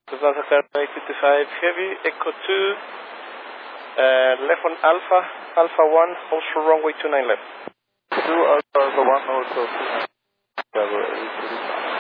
Lufthansa Flight 855 Heavy, Echo 2, left on Alpha, Alpha 1, also runway 29 left. 2 Alpha 1, also 29.